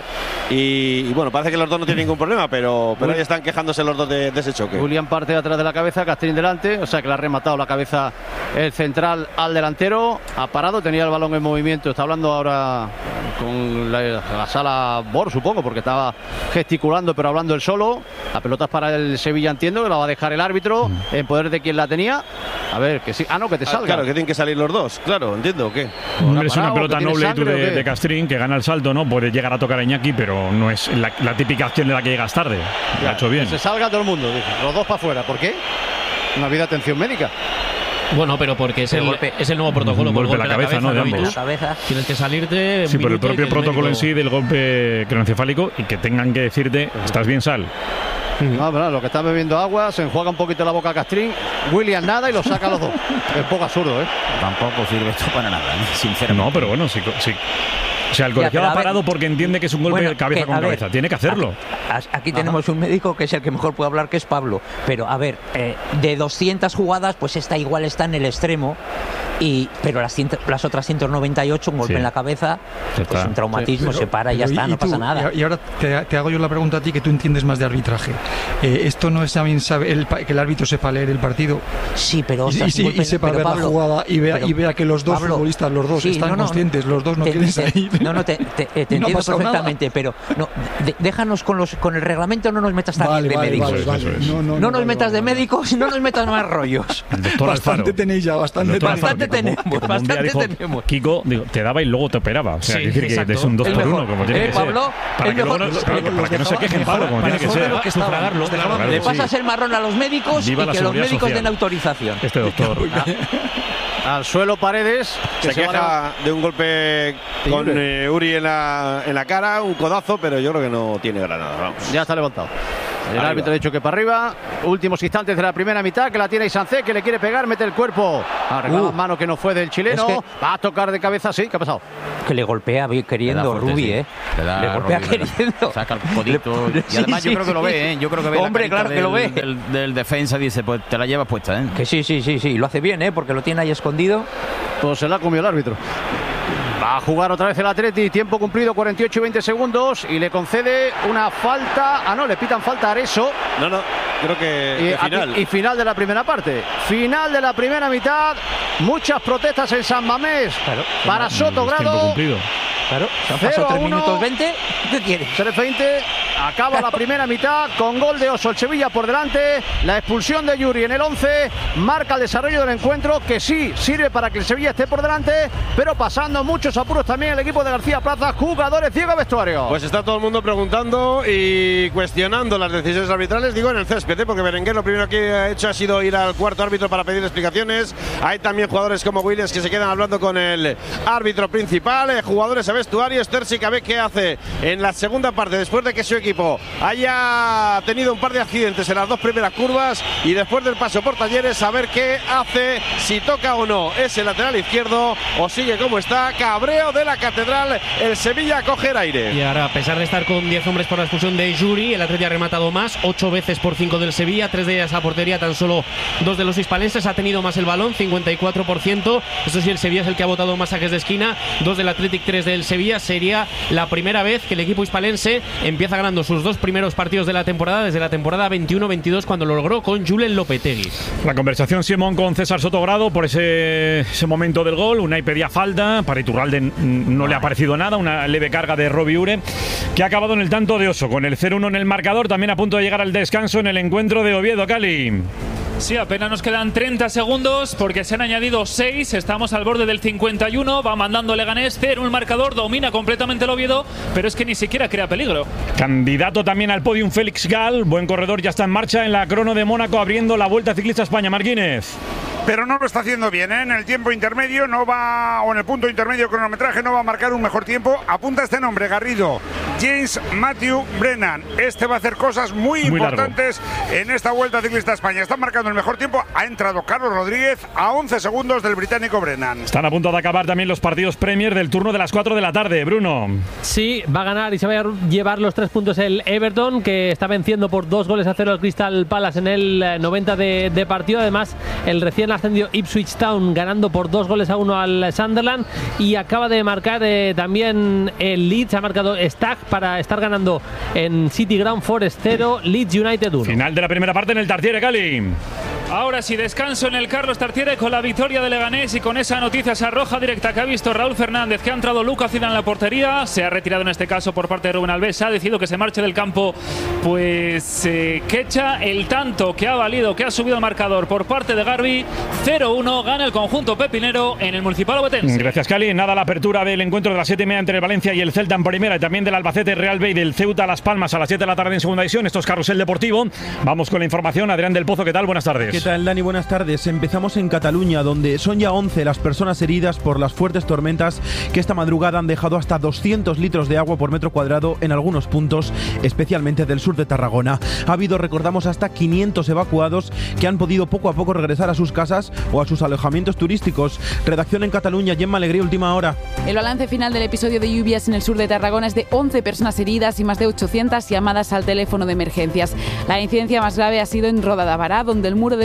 Y bueno, parece que los dos no tienen ningún problema, pero ahí están quejándose los dos de ese choque. William parte de atrás de la cabeza, Castrín delante, o sea que le ha rematado la cabeza el central al delantero. Ha parado, tenía el balón en movimiento. Está hablando ahora con la sala Bor, supongo, porque estaba gesticulando, pero hablando él solo. La pelota es para el Sevilla, entiendo, que la va a dejar el árbitro en poder de quien la tenía. A ver, que sí. No, que te salga. Claro, que tienen que salir los dos, claro, entiendo, ¿o qué? Hombre, es una pelota noble de Castrín, que gana el salto, ¿no? Puede llegar a tocar a Iñaki, pero no es la típica acción de la que llegas tarde. Lo ha hecho bien. Que se salga todo el mundo, dice. Los dos para afuera. ¿Por qué? No ha habido atención médica. Bueno, pero porque es el nuevo protocolo. Un golpe en la cabeza, ¿no? De ambos. Tienes que salirte. Sí, por el propio protocolo en sí del golpe craneoencefálico, y que tengan que decirte, ¿estás bien, Sal? No, pero lo que está bebiendo agua, se enjuaga un poquito la boca a Castrín, William nada y lo saca a los dos. Es poco absurdo, ¿eh? Tampoco sirve esto para nada, sinceramente. No, pero bueno, sí. O sea, el colegiado ha parado porque entiende que es un golpe de cabeza con cabeza. Tiene que hacerlo. Aquí tenemos un médico que es el que mejor puede hablar, que es Pablo. Pero, a ver, de 200 jugadas, pues esta igual está en el extremo. Pero las otras 198, un golpe en la cabeza, pues un traumatismo, se para y ya está, no pasa nada. Y ahora te hago yo la pregunta a ti, que tú entiendes más de arbitraje. ¿Esto no es también que el árbitro sepa leer el partido? Sí, pero... Y sepa ver la jugada y vea que los dos futbolistas, están conscientes, los dos no quieren salir. Te entiendo perfectamente, pero déjanos con el reglamento, no nos metas también de médicos. No nos metas de médicos y no nos metas más rollos. Bastante tenéis ya, bastante tenemos. Kiko, te daba y luego te operaba. O sea, es decir, que es un 2-1, como tiene que ser. Pablo, para que no se quejen, Pablo, como tiene que ser. Le pasas el marrón a los médicos y que los médicos den autorización. Este doctor. Al suelo Paredes. Se queja de un golpe con Uri en la cara, un codazo, pero yo creo que no tiene granada. Vamos. Ya está levantado. El árbitro ha dicho que para arriba. Últimos instantes de la primera mitad, que la tiene Sancet, que le quiere pegar, mete el cuerpo. Arreglada mano que no fue del chileno. Va a tocar de cabeza, sí. ¿Qué ha pasado? Que le golpea queriendo Rubi, Le golpea queriendo. Saca el codito. Y además yo creo que lo ve, Yo creo que ve. Hombre, claro que lo ve. Del defensa dice, pues te la llevas puesta, Que sí. Lo hace bien, porque lo tiene ahí escondido. Pues se la comió el árbitro. Va a jugar otra vez el Atleti, tiempo cumplido, 48 y 20 segundos, y le concede una falta. No, le pitan falta a Areso. No, creo que final. Y final de la primera parte. Final de la primera mitad. Muchas protestas en San Mamés para Sotogrado. Claro, se han pasado 3 minutos 20. ¿Qué quieres? 3:20. Acaba la primera mitad con gol de Oso, el Sevilla por delante. La expulsión de Yuri en el 11 marca el desarrollo del encuentro, que sí sirve para que el Sevilla esté por delante, pero pasando muchos apuros también el equipo de García Plaza. Jugadores, Diego, vestuario. Pues está todo el mundo preguntando y cuestionando las decisiones arbitrales, digo en el césped, porque Berenguer lo primero que ha hecho ha sido ir al cuarto árbitro para pedir explicaciones. Hay también jugadores como Williams que se quedan hablando con el árbitro principal, jugadores a vestuarios. Terzic a ver qué hace en la segunda parte, después de que su equipo haya tenido un par de accidentes en las dos primeras curvas, y después del paso por Talleres, a ver qué hace, si toca o no ese lateral izquierdo o sigue como está. Cabreo de la Catedral, el Sevilla a coger aire. Y ahora, a pesar de estar con 10 hombres por la expulsión de Yuri, el Atleti ha rematado más, 8 veces por 5 del Sevilla, 3 de ellas a portería, tan solo 2 de los hispalenses. Ha tenido más el balón, 54%. Eso sí, el Sevilla es el que ha botado más saques de esquina, 2 del Athletic, 3 del Sevilla. Sería la primera vez que el equipo hispalense empieza ganando sus 2 primeros partidos de la temporada, desde la temporada 21-22, cuando lo logró con Julen Lopetegui. La conversación, Simón, con César Sotogrado por ese momento del gol. Unai pedía falta, para Iturralde no le ha parecido nada, una leve carga de Robbie Ure, que ha acabado en el tanto de Oso, con el 0-1 en el marcador, también a punto de llegar al descanso en el encuentro de Oviedo. Cali. Sí, apenas nos quedan 30 segundos porque se han añadido 6, estamos al borde del 51, va mandando Leganés 0 el marcador, domina completamente el Oviedo, pero es que ni siquiera crea peligro. Candidato también al podium Félix Gal, buen corredor, ya está en marcha en la crono de Mónaco, abriendo la Vuelta Ciclista a España. Marquínez. Pero no lo está haciendo bien, en el tiempo intermedio no va, o en el punto intermedio cronometraje no va a marcar un mejor tiempo. Apunta este nombre, Garrido, James Matthew Brennan. Este va a hacer cosas muy importantes en esta Vuelta Ciclista a España. Está marcando el mejor tiempo, ha entrado Carlos Rodríguez a 11 segundos del británico Brennan. Están a punto de acabar también los partidos Premier del turno de las 4 de la tarde, Bruno. Sí, va a ganar y se va a llevar los 3 puntos el Everton, que está venciendo por 2-0 al Crystal Palace en el 90 de partido. Además, el recién ascendido Ipswich Town ganando por 2-1 al Sunderland, y acaba de marcar también el Leeds, ha marcado Stagg para estar ganando en City Ground. Forest 0, Leeds United 1. Final de la primera parte en el Tartiere, Cali. Ahora sí, descanso en el Carlos Tartiere con la victoria de Leganés, y con esa noticia, esa roja directa que ha visto Raúl Fernández, que ha entrado Lucas Zidane en la portería, se ha retirado en este caso por parte de Rubén Alves, ha decidido que se marche del campo, pues Quecha. El tanto que ha valido, que ha subido el marcador por parte de Garbi, 0-1, gana el conjunto pepinero en el Municipal Obetense. Gracias, Cali. Nada, la apertura del encuentro de las 7:30 entre el Valencia y el Celta en primera, y también del Albacete Real Bay, del Ceuta Las Palmas a las 7 de la tarde en segunda división. Esto es Carrusel Deportivo. Vamos con la información. Adrián del Pozo, ¿qué tal? Buenas tardes. ¿Qué tal, Dani? Buenas tardes. Empezamos en Cataluña, donde son ya 11 las personas heridas por las fuertes tormentas que esta madrugada han dejado hasta 200 litros de agua por metro cuadrado en algunos puntos, especialmente del sur de Tarragona. Ha habido, recordamos, hasta 500 evacuados que han podido poco a poco regresar a sus casas o a sus alojamientos turísticos. Redacción en Cataluña, Gemma Alegría, última hora. El balance final del episodio de lluvias en el sur de Tarragona es de 11 personas heridas y más de 800 llamadas al teléfono de emergencias. La incidencia más grave ha sido en Roda de Bará, donde el muro de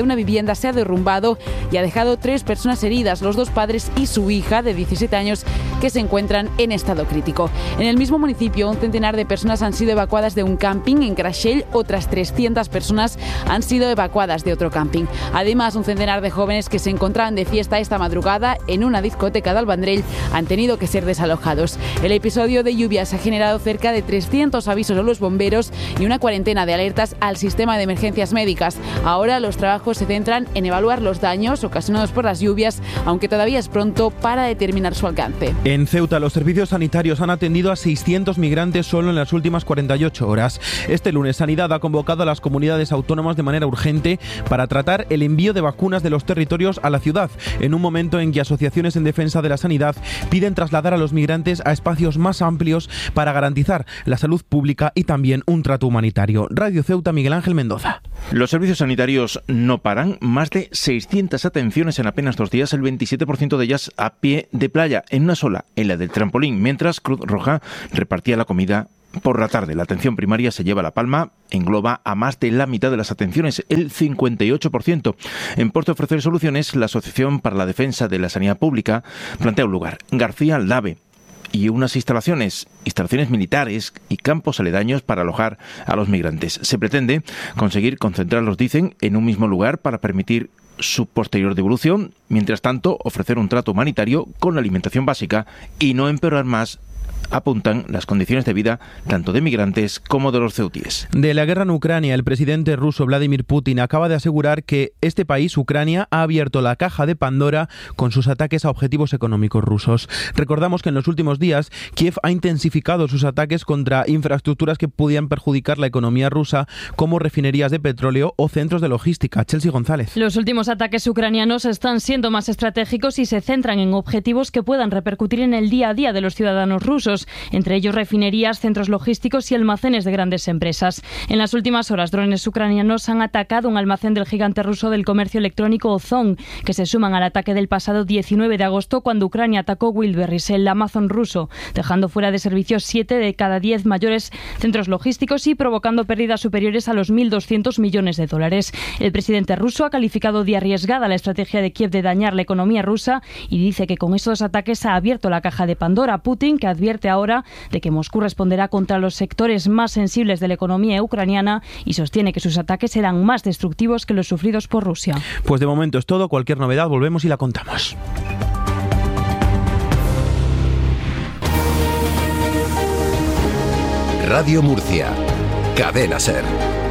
una vivienda se ha derrumbado y ha dejado 3 personas heridas, los 2 padres y su hija de 17 años que se encuentran en estado crítico. En el mismo municipio, un centenar de personas han sido evacuadas de un camping. En Creixell, otras 300 personas han sido evacuadas de otro camping. Además, un centenar de jóvenes que se encontraban de fiesta esta madrugada en una discoteca de Albandrell han tenido que ser desalojados. El episodio de lluvias ha generado cerca de 300 avisos a los bomberos y una cuarentena de alertas al sistema de emergencias médicas. Ahora los trabajos se centran en evaluar los daños ocasionados por las lluvias, aunque todavía es pronto para determinar su alcance. En Ceuta, los servicios sanitarios han atendido a 600 migrantes solo en las últimas 48 horas. Este lunes, Sanidad ha convocado a las comunidades autónomas de manera urgente para tratar el envío de vacunas de los territorios a la ciudad, en un momento en que asociaciones en defensa de la sanidad piden trasladar a los migrantes a espacios más amplios para garantizar la salud pública y también un trato humanitario. Radio Ceuta, Miguel Ángel Mendoza. Los servicios sanitarios no paran. Más de 600 atenciones en apenas 2 días, el 27% de ellas a pie de playa, en una sola, en la del trampolín, mientras Cruz Roja repartía la comida por la tarde. La atención primaria se lleva la palma, engloba a más de la mitad de las atenciones, el 58%. En pos de ofrecer soluciones, la Asociación para la Defensa de la Sanidad Pública plantea un lugar, García Aldave, y unas instalaciones militares y campos aledaños para alojar a los migrantes. Se pretende conseguir concentrarlos, dicen, en un mismo lugar para permitir su posterior devolución, mientras tanto ofrecer un trato humanitario con la alimentación básica y no empeorar más, apuntan, las condiciones de vida tanto de migrantes como de los ceutíes. De la guerra en Ucrania, el presidente ruso Vladimir Putin acaba de asegurar que este país, Ucrania, ha abierto la caja de Pandora con sus ataques a objetivos económicos rusos. Recordamos que en los últimos días Kiev ha intensificado sus ataques contra infraestructuras que podían perjudicar la economía rusa, como refinerías de petróleo o centros de logística. Chelsea González. Los últimos ataques ucranianos están siendo más estratégicos y se centran en objetivos que puedan repercutir en el día a día de los ciudadanos rusos, entre ellos refinerías, centros logísticos y almacenes de grandes empresas. En las últimas horas, drones ucranianos han atacado un almacén del gigante ruso del comercio electrónico Ozon, que se suman al ataque del pasado 19 de agosto cuando Ucrania atacó Wildberries, el Amazon ruso, dejando fuera de servicio 7 de cada 10 mayores centros logísticos y provocando pérdidas superiores a los 1.200 millones de dólares. El presidente ruso ha calificado de arriesgada la estrategia de Kiev de dañar la economía rusa y dice que con estos ataques ha abierto la caja de Pandora. Putin, que advierte ahora de que Moscú responderá contra los sectores más sensibles de la economía ucraniana y sostiene que sus ataques serán más destructivos que los sufridos por Rusia. Pues de momento es todo. Cualquier novedad volvemos y la contamos. Radio Murcia, Cadena SER.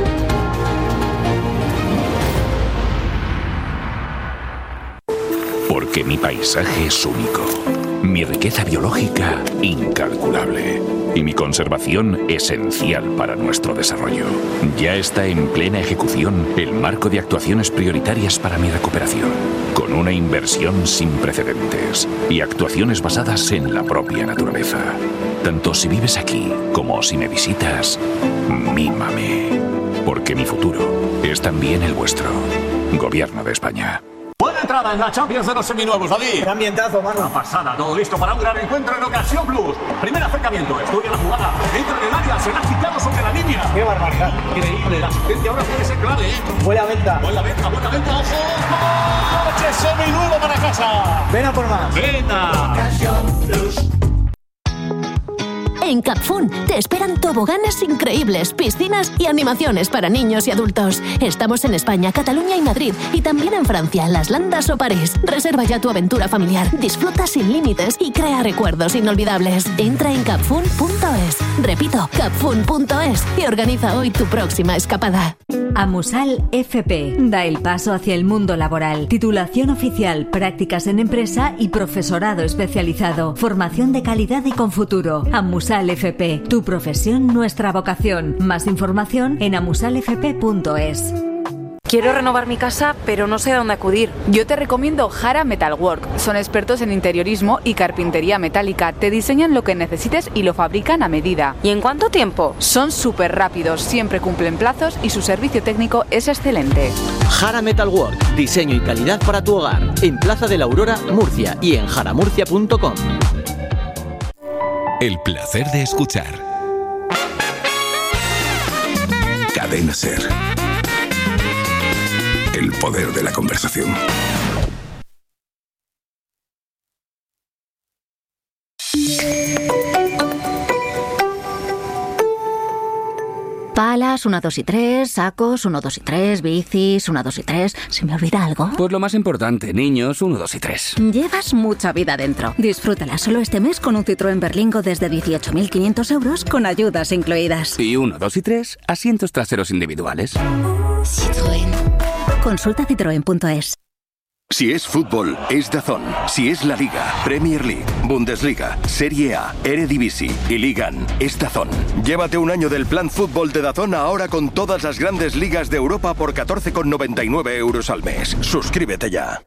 Porque mi paisaje es único, mi riqueza biológica incalculable y mi conservación esencial para nuestro desarrollo. Ya está en plena ejecución el marco de actuaciones prioritarias para mi recuperación, con una inversión sin precedentes y actuaciones basadas en la propia naturaleza. Tanto si vives aquí como si me visitas, mímame, porque mi futuro es también el vuestro. Gobierno de España. Buena entrada en la Champions de los seminuevos, David. Qué ambientazo, mano. Una pasada, todo listo para un gran encuentro en Ocasión Plus. Primer acercamiento, estudia la jugada. Entra en el área, será quitado sobre la línea. Qué barbaridad. Increíble, la asistencia ahora puede ser clave, ¿eh? Buena venta. Buena venta, ojo. ¡Coche seminuevo para casa! Ven a por más. Venga. Ocasión Plus. En Capfun te esperan toboganes increíbles, piscinas y animaciones para niños y adultos. Estamos en España, Cataluña y Madrid, y también en Francia, Las Landas o París. Reserva ya tu aventura familiar, disfruta sin límites y crea recuerdos inolvidables. Entra en capfun.es. Repito, capfun.es y organiza hoy tu próxima escapada. Amusal FP da el paso hacia el mundo laboral. Titulación oficial, prácticas en empresa y profesorado especializado. Formación de calidad y con futuro. Amusal FP, tu profesión, nuestra vocación. Más información en amusalfp.es. Quiero renovar mi casa, pero no sé a dónde acudir. Yo te recomiendo Jara Metalwork. Son expertos en interiorismo y carpintería metálica. Te diseñan lo que necesites y lo fabrican a medida. ¿Y en cuánto tiempo? Son súper rápidos, siempre cumplen plazos y su servicio técnico es excelente. Jara Metalwork, diseño y calidad para tu hogar. En Plaza de la Aurora, Murcia y en jaramurcia.com. El placer de escuchar. Cadena SER. El podcast. poder de la conversación. Palas, 1, 2 y 3, sacos, 1, 2 y 3, bicis, 1, 2 y 3. ¿Se me olvida algo? Pues lo más importante, niños, 1, 2 y 3. Llevas mucha vida dentro. Disfrútala solo este mes con un Citroën Berlingo desde 18.500 euros con ayudas incluidas. Y 1, 2 y 3, asientos traseros individuales. Citroën. Consulta citroen.es. Si es fútbol, es DAZN. Si es la Liga, Premier League, Bundesliga, Serie A, Eredivisie y Ligan, es DAZN. Llévate un año del plan fútbol de DAZN ahora con todas las grandes ligas de Europa por 14,99 euros al mes. Suscríbete ya.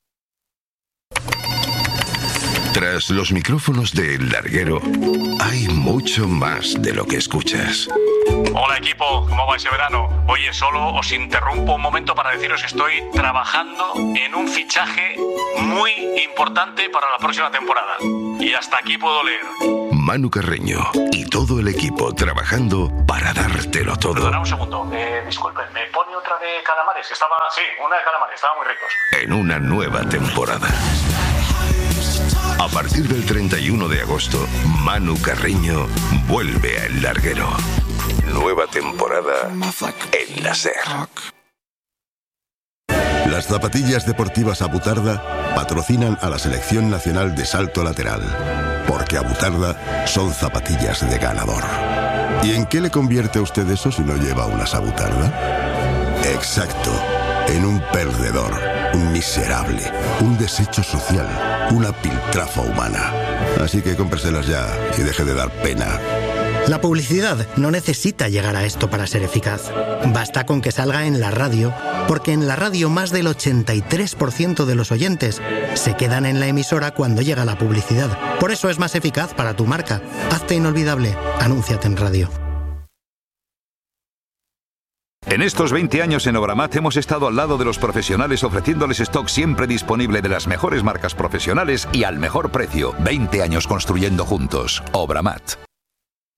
Tras los micrófonos de El Larguero, hay mucho más de lo que escuchas. Hola equipo, ¿cómo va ese verano? Oye, solo os interrumpo un momento para deciros que estoy trabajando en un fichaje muy importante para la próxima temporada. Y hasta aquí puedo leer. Manu Carreño y todo el equipo trabajando para dártelo todo. Perdona un segundo, disculpen, ¿me pone otra de calamares? Sí, una de calamares, estaban muy ricos. En una nueva temporada. A partir del 31 de agosto, Manu Carreño vuelve a El Larguero. Nueva temporada en la SER. Las zapatillas deportivas Abutarda patrocinan a la Selección Nacional de Salto Lateral, porque Abutarda son zapatillas de ganador. ¿Y en qué le convierte a usted eso si no lleva unas Abutarda? Exacto, en un perdedor, un miserable, un desecho social, una piltrafa humana. Así que cómpreselas ya y deje de dar pena. La publicidad no necesita llegar a esto para ser eficaz. Basta con que salga en la radio, porque en la radio más del 83% de los oyentes se quedan en la emisora cuando llega la publicidad. Por eso es más eficaz para tu marca. Hazte inolvidable. Anúnciate en radio. En estos 20 años en Obramat hemos estado al lado de los profesionales ofreciéndoles stock siempre disponible de las mejores marcas profesionales y al mejor precio. 20 años construyendo juntos. Obramat.